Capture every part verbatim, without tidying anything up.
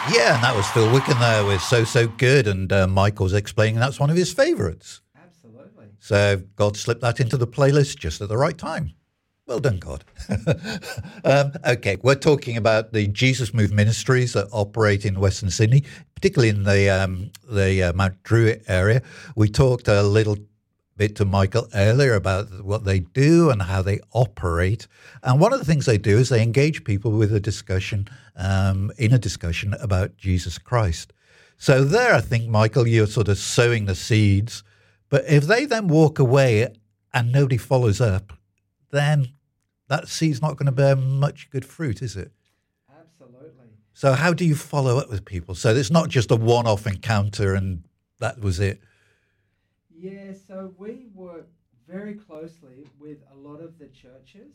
Yeah, and that was Phil Wickham there with So So Good, and uh, Michael's explaining that's one of his favourites. Absolutely. So God slipped that into the playlist just at the right time. Well done, God. um, okay, we're talking about the Jesus Move ministries that operate in Western Sydney, particularly in the um, the uh, Mount Druitt area. We talked a little bit to Michael earlier about what they do and how they operate. And one of the things they do is they engage people with a discussion, um, in a discussion about Jesus Christ. So there, I think, Michael, you're sort of sowing the seeds. But if they then walk away and nobody follows up, then that seed's not going to bear much good fruit, is it? Absolutely. So how do you follow up with people? So it's not just a one-off encounter and that was it. Yeah, so we work very closely with a lot of the churches,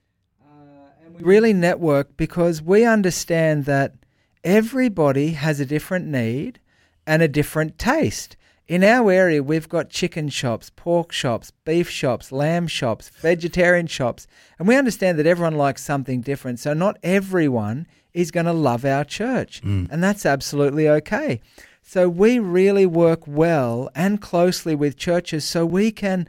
uh, and we really network because we understand that everybody has a different need and a different taste. In our area, we've got chicken shops, pork shops, beef shops, lamb shops, vegetarian shops, and we understand that everyone likes something different. So not everyone is going to love our church, mm. and that's absolutely okay. So we really work well and closely with churches so we can,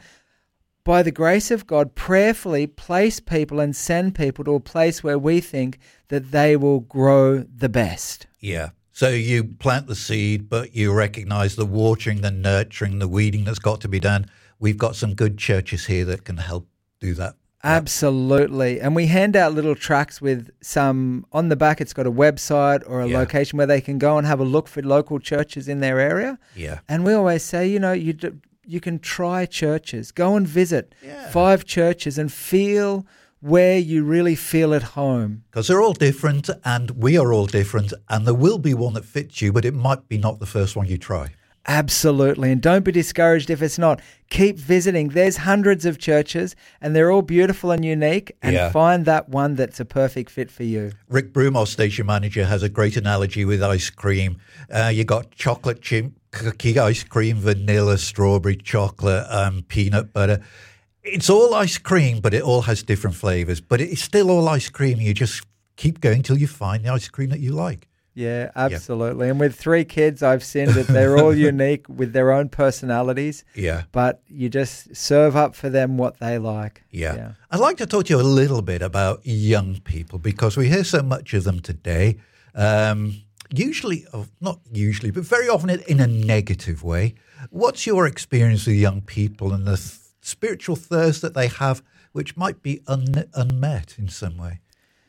by the grace of God, prayerfully place people and send people to a place where we think that they will grow the best. Yeah. So you plant the seed, but you recognize the watering, the nurturing, the weeding that's got to be done. We've got some good churches here that can help do that. Absolutely. And we hand out little tracts with some, on the back it's got a website or a yeah. location where they can go and have a look for local churches in their area. Yeah. And we always say, you know, you do, you can try churches. Go and visit yeah. five churches and feel where you really feel at home. Because they're all different and we are all different and there will be one that fits you, but it might be not the first one you try. Absolutely. And don't be discouraged if it's not. Keep visiting. There's hundreds of churches and they're all beautiful and unique, and yeah. find that one that's a perfect fit for you. Rick Broom, our station manager, has a great analogy with ice cream. Uh, you got chocolate chip cookie ice cream, vanilla, strawberry, chocolate, um, peanut butter. It's all ice cream, but it all has different flavors. But it's still all ice cream. You just keep going till you find the ice cream that you like. Yeah, absolutely. Yeah. And with three kids, I've seen that they're all unique with their own personalities. Yeah. But you just serve up for them what they like. Yeah. yeah. I'd like to talk to you a little bit about young people because we hear so much of them today. Um, usually, not usually, but very often in a negative way. What's your experience with young people and the th- spiritual thirst that they have, which might be un- unmet in some way?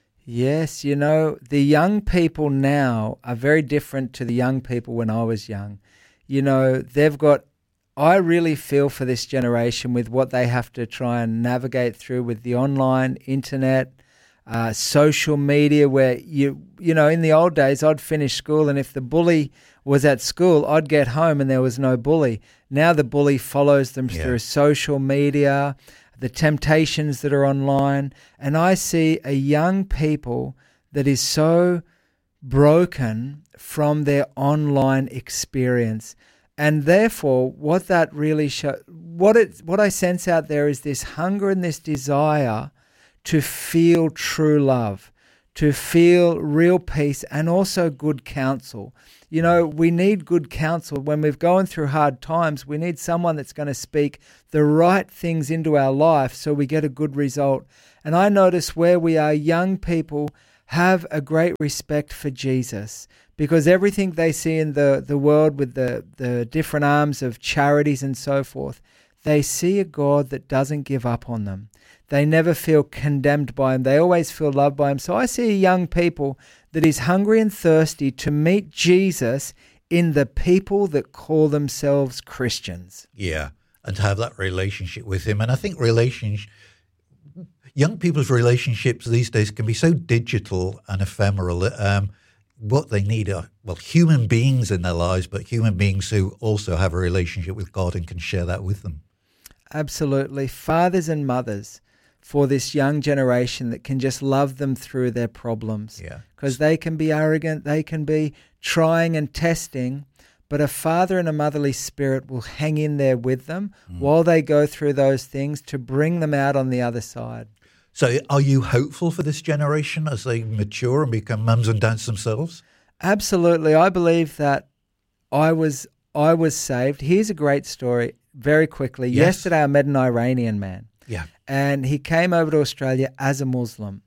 Yes, you know, the young people now are very different to the young people when I was young. You know, they've got, I really feel for this generation with what they have to try and navigate through with the online, internet, uh, social media, where, you you know, in the old days, I'd finish school and if the bully was at school, I'd get home and there was no bully. Now the bully follows them yeah. through social media, the temptations that are online, and I see a young people that is so broken from their online experience. And therefore, what that really show, what it, what I sense out there is this hunger and this desire to feel true love, to feel real peace and also good counsel. You know, we need good counsel. When we're going through hard times, we need someone that's going to speak the right things into our life so we get a good result. And I notice where we are, young people have a great respect for Jesus because everything they see in the, the world with the, the different arms of charities and so forth, they see a God that doesn't give up on them. They never feel condemned by him. They always feel loved by him. So I see young people that is hungry and thirsty to meet Jesus in the people that call themselves Christians. Yeah, and to have that relationship with him. And I think relationship, young people's relationships these days can be so digital and ephemeral. Um, what they need are, well, human beings in their lives, but human beings who also have a relationship with God and can share that with them. Absolutely. Fathers and mothers for this young generation that can just love them through their problems. Yeah. Because they can be arrogant, they can be trying and testing, but a father and a motherly spirit will hang in there with them mm. while they go through those things to bring them out on the other side. So are you hopeful for this generation as they mature and become mums and dads themselves? Absolutely. I believe that I was I was saved. Here's a great story very quickly. Yes. Yesterday I met an Iranian man. Yeah. And he came over to Australia as a Muslim.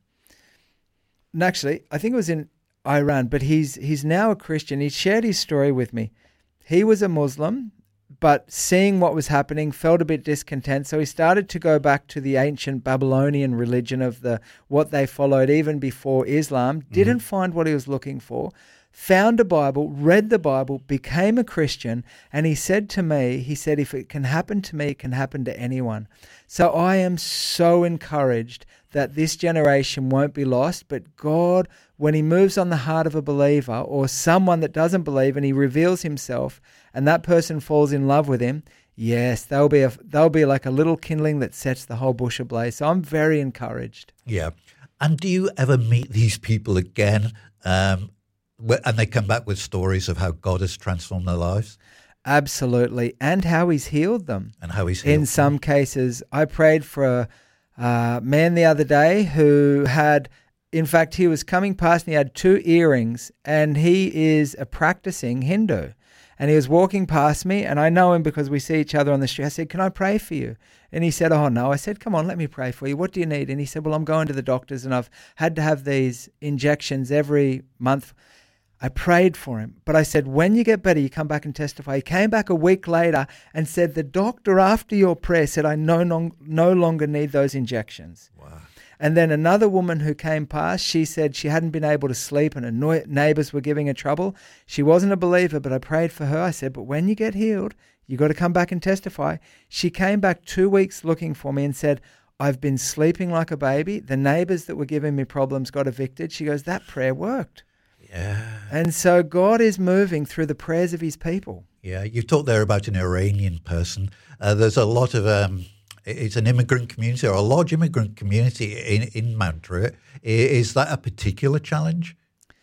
And actually, I think it was in Iran, but he's he's now a Christian. He shared his story with me. He was a Muslim, but seeing what was happening, felt a bit discontent. So he started to go back to the ancient Babylonian religion of the what they followed even before Islam. Mm-hmm. Didn't find what he was looking for. Found a Bible, read the Bible, became a Christian, and he said to me, he said, if it can happen to me, it can happen to anyone. So I am so encouraged that this generation won't be lost, but God, when he moves on the heart of a believer or someone that doesn't believe and he reveals himself and that person falls in love with him, yes, they'll be, a, they'll be like a little kindling that sets the whole bush ablaze. So I'm very encouraged. Yeah. And do you ever meet these people again? Um And they come back with stories of how God has transformed their lives? Absolutely. And how he's healed them. And how he's healed In them. some cases. I prayed for a uh, man the other day who had, in fact, he was coming past and he had two earrings, and he is a practicing Hindu. And he was walking past me, and I know him because we see each other on the street. I said, can I pray for you? And he said, oh, no. I said, come on, let me pray for you. What do you need? And he said, well, I'm going to the doctors, and I've had to have these injections every month. I prayed for him, but I said, when you get better, you come back and testify. He came back a week later and said, the doctor after your prayer said, I no, no, no longer need those injections. Wow. And then another woman who came past, she said she hadn't been able to sleep and her no- neighbors were giving her trouble. She wasn't a believer, but I prayed for her. I said, but when you get healed, you got to come back and testify. She came back two weeks looking for me and said, I've been sleeping like a baby. The neighbors that were giving me problems got evicted. She goes, that prayer worked. Yeah. And so God is moving through the prayers of his people. Yeah, you've talked there about an Iranian person. Uh, there's a lot of, um, it's an immigrant community or a large immigrant community in, in Mount Druitt. Is that a particular challenge?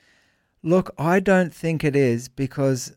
Look, I don't think it is, because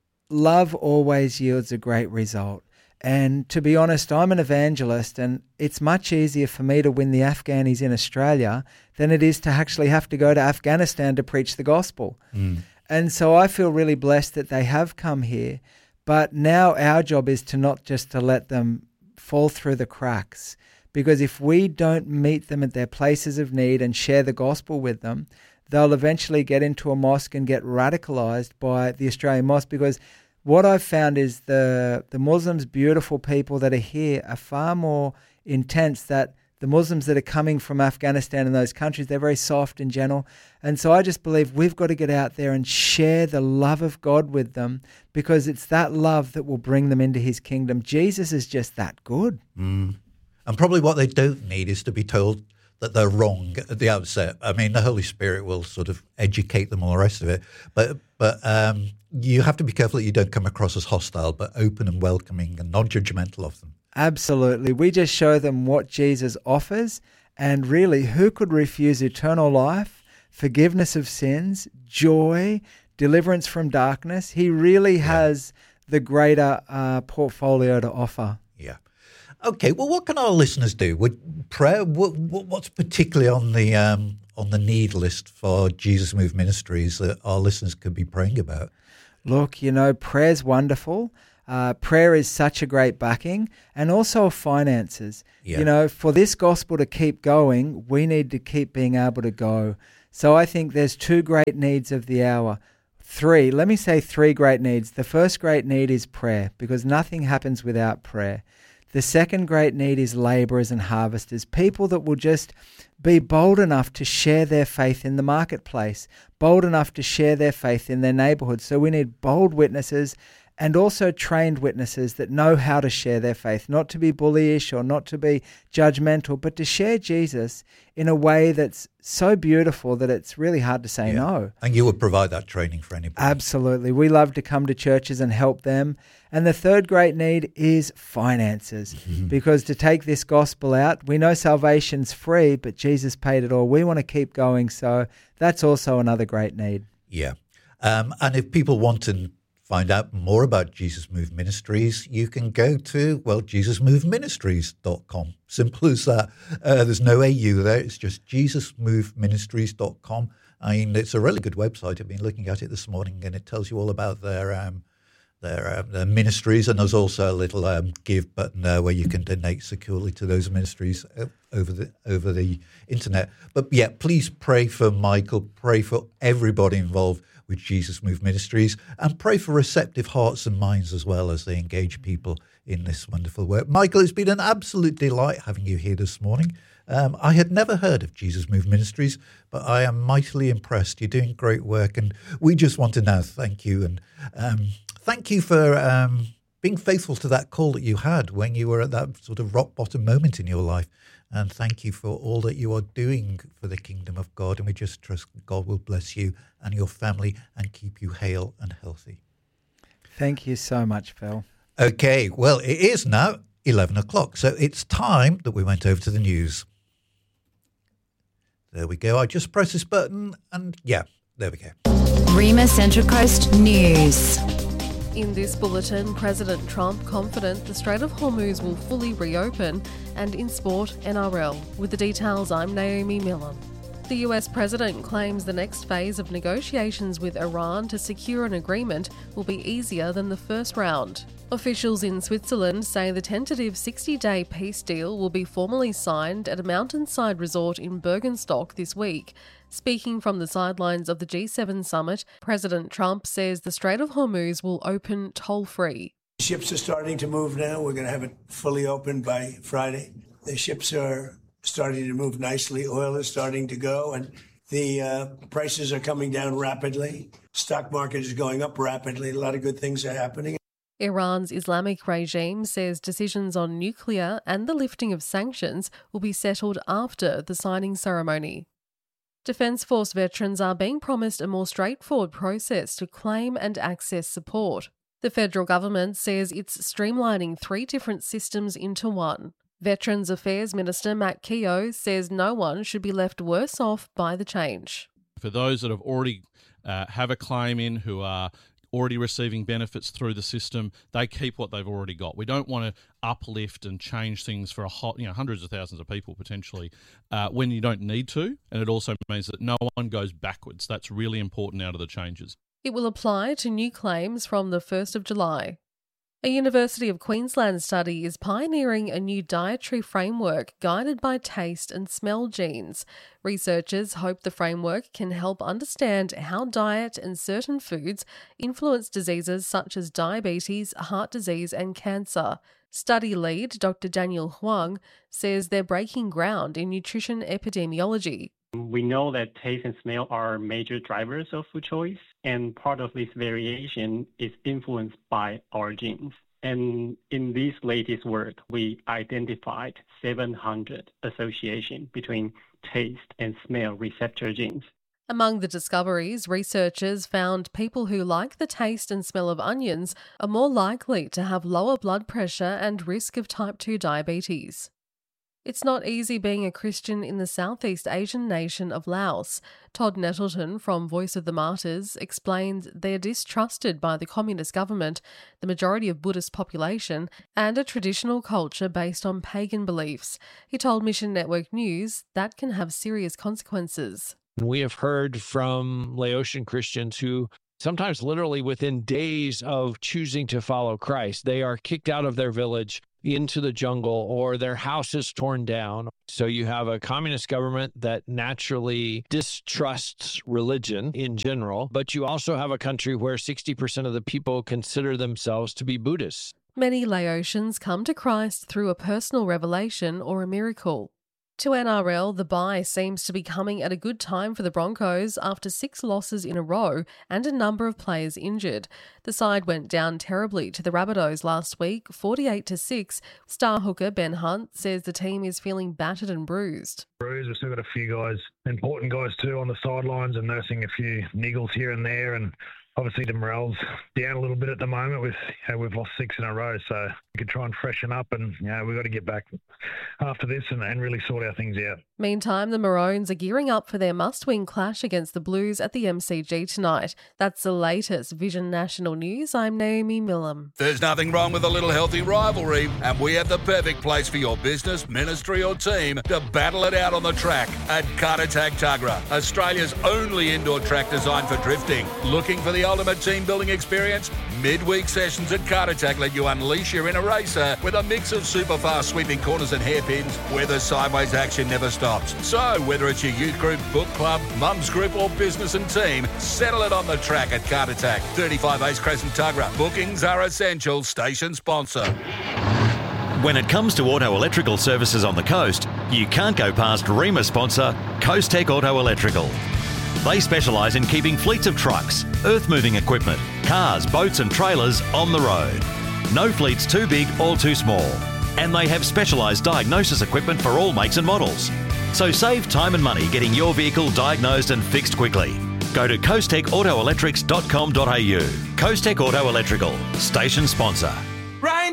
love always yields a great result. And to be honest, I'm an evangelist, and it's much easier for me to win the Afghanis in Australia than it is to actually have to go to Afghanistan to preach the gospel. Mm. And so I feel really blessed that they have come here. But now our job is to not just to let them fall through the cracks, because if we don't meet them at their places of need and share the gospel with them, they'll eventually get into a mosque and get radicalized by the Australian mosque. Because what I've found is the the Muslims, beautiful people that are here, are far more intense that the Muslims that are coming from Afghanistan and those countries, they're very soft and gentle. And so I just believe we've got to get out there and share the love of God with them, because it's that love that will bring them into his kingdom. Jesus is just that good. Mm. And probably what they don't need is to be told that they're wrong at the outset. I mean, the Holy Spirit will sort of educate them, all the rest of it. But but um, you have to be careful that you don't come across as hostile, but open and welcoming and non-judgmental of them. Absolutely. We just show them what Jesus offers. And really, who could refuse eternal life, forgiveness of sins, joy, deliverance from darkness? He really yeah. has the greater uh, portfolio to offer. Yeah. Okay, well, what can our listeners do? Would prayer? What, what's particularly on the um, on the need list for Jesus Move Ministries that our listeners could be praying about? Look, you know, prayer's wonderful. Uh, prayer is such a great backing, and also finances. Yeah. You know, for this gospel to keep going, we need to keep being able to go. So I think there's two great needs of the hour. Three, let me say three great needs. The first great need is prayer, because nothing happens without prayer. The second great need is laborers and harvesters, people that will just be bold enough to share their faith in the marketplace, bold enough to share their faith in their neighborhood. So we need bold witnesses and also trained witnesses that know how to share their faith, not to be bullyish or not to be judgmental, but to share Jesus in a way that's so beautiful that it's really hard to say yeah. no. And you would provide that training for anybody. Absolutely. We love to come to churches and help them. And the third great need is finances, mm-hmm. because to take this gospel out, we know salvation's free, but Jesus paid it all. We want to keep going. So that's also another great need. Yeah. Um, and if people want to find out more about Jesus Move Ministries, you can go to, well, jesus move ministries dot com. Simple as that. Uh, there's no A U there. It's just jesus move ministries dot com. I mean, it's a really good website. I've been looking at it this morning, and it tells you all about their um, their, uh, their ministries, and there's also a little um, give button there where you can donate securely to those ministries over the over the internet. But yeah, please pray for Michael, pray for everybody involved with Jesus Move Ministries, and pray for receptive hearts and minds as well as they engage people in this wonderful work. Michael, it's been an absolute delight having you here this morning. Um, I had never heard of Jesus Move Ministries, but I am mightily impressed. You're doing great work, and we just want to now thank you and um, thank you for um, being faithful to that call that you had when you were at that sort of rock bottom moment in your life. And thank you for all that you are doing for the kingdom of God. And we just trust God will bless you and your family and keep you hale and healthy. Thank you so much, Phil. Okay, well, it is now eleven o'clock, so it's time that we went over to the news. There we go. I just press this button and yeah, there we go. Rima Central Coast News. In this bulletin, President Trump confident the Strait of Hormuz will fully reopen, and in sport, N R L. With the details, I'm Naomi Miller. The U S president claims the next phase of negotiations with Iran to secure an agreement will be easier than the first round. Officials in Switzerland say the tentative sixty-day peace deal will be formally signed at a mountainside resort in Bergenstock this week. Speaking from the sidelines of the G seven summit, President Trump says the Strait of Hormuz will open toll-free. Ships are starting to move now. We're going to have it fully open by Friday. The ships are starting to move nicely. Oil is starting to go, and the uh, prices are coming down rapidly. Stock market is going up rapidly. A lot of good things are happening. Iran's Islamic regime says decisions on nuclear and the lifting of sanctions will be settled after the signing ceremony. Defence Force veterans are being promised a more straightforward process to claim and access support. The federal government says it's streamlining three different systems into one. Veterans Affairs Minister Matt Keogh says no one should be left worse off by the change. For those that have already uh, have a claim in, who are already receiving benefits through the system, they keep what they've already got. We don't want to uplift and change things for a hot, you know, hundreds of thousands of people potentially uh, when you don't need to. And it also means that no one goes backwards. That's really important out of the changes. It will apply to new claims from the first of July. A University of Queensland study is pioneering a new dietary framework guided by taste and smell genes. Researchers hope the framework can help understand how diet and certain foods influence diseases such as diabetes, heart disease and cancer. Study lead Doctor Daniel Huang says they're breaking ground in nutrition epidemiology. We know that taste and smell are major drivers of food choice, and part of this variation is influenced by our genes. And in this latest work, we identified seven hundred associations between taste and smell receptor genes. Among the discoveries, researchers found people who like the taste and smell of onions are more likely to have lower blood pressure and risk of type two diabetes. It's not easy being a Christian in the Southeast Asian nation of Laos. Todd Nettleton from Voice of the Martyrs explains they're distrusted by the communist government, the majority of Buddhist population, and a traditional culture based on pagan beliefs. He told Mission Network News that can have serious consequences. We have heard from Laotian Christians who sometimes literally within days of choosing to follow Christ, they are kicked out of their village into the jungle, or their house is torn down. So you have a communist government that naturally distrusts religion in general, but you also have a country where sixty percent of the people consider themselves to be Buddhists. Many Laotians come to Christ through a personal revelation or a miracle. To N R L, the bye seems to be coming at a good time for the Broncos after six losses in a row and a number of players injured. The side went down terribly to the Rabbitohs last week, forty-eight to six. Star hooker Ben Hunt says the team is feeling battered and bruised. Bruised. We've still got a few guys, important guys too, on the sidelines and nursing a few niggles here and there. And obviously the morale's down a little bit at the moment. With, you know, we've lost six in a row, so We could try and freshen up, and you know, we've got to get back after this and, and really sort our things out. Meantime, the Maroons are gearing up for their must-win clash against the Blues at the M C G tonight. That's the latest Vision National News. I'm Naomi Millam. There's nothing wrong with a little healthy rivalry, and we have the perfect place for your business, ministry or team to battle it out on the track at Kartatak Tuggerah, Australia's only indoor track designed for drifting. Looking for the ultimate team building experience? Midweek sessions at Kartatak let you unleash your inner racer with a mix of super fast sweeping corners and hairpins where the sideways action never stops. So whether it's your youth group, book club, mum's group or business and team, settle it on the track at Kartatak, thirty-five Ace Crescent Tuggerah. Bookings are essential. Station sponsor. When it comes to auto electrical services on the coast, you can't go past REMA sponsor Coast Tech Auto Electrical. They specialise in keeping fleets of trucks, earth-moving equipment, cars, boats and trailers on the road. No fleet's too big or too small. And they have specialised diagnosis equipment for all makes and models. So save time and money getting your vehicle diagnosed and fixed quickly. Go to coast tech auto electrics dot com dot a u. Coast Tech Auto Electrical, station sponsor.